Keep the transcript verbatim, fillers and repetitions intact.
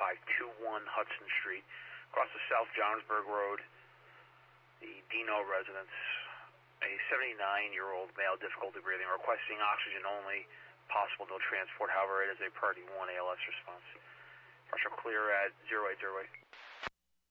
five two one Hudson Street, across the South Johnsburg Road, the Dino residence. A seventy-nine-year-old male, difficulty breathing, requesting oxygen only, possible no transport. However, it is a priority one A L S response. Pressure clear at zero eight zero eight.